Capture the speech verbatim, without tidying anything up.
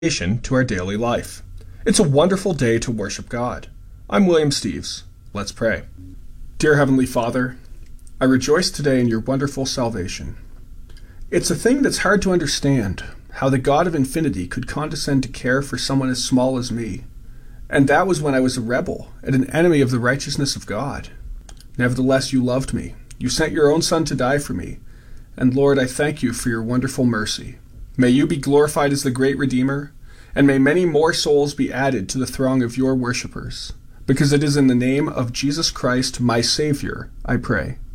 To our daily life. It's a wonderful day to worship God. I'm William Steves. Let's pray. Dear Heavenly Father, I rejoice today in your wonderful salvation. It's a thing that's hard to understand, how the God of infinity could condescend to care for someone as small as me. And that was when I was a rebel and an enemy of the righteousness of God. Nevertheless, you loved me. You sent your own Son to die for me. And Lord, I thank you for your wonderful mercy. May you be glorified as the great Redeemer, and may many more souls be added to the throng of your worshippers, because it is in the name of Jesus Christ, my Savior, I pray.